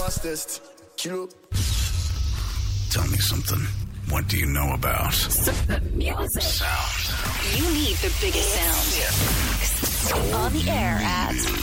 fastest. Kilo. Tell me something. What do you know about the music? Sound. You need the biggest sound. On the air at